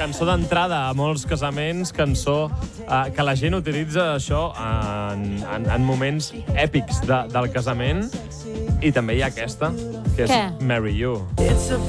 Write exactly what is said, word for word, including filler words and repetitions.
cançó d'entrada a molts casaments, cançó uh, que la gent utilitza això en, en, en moments èpics de, del casament. I també hi ha aquesta, que és Què? Marry You.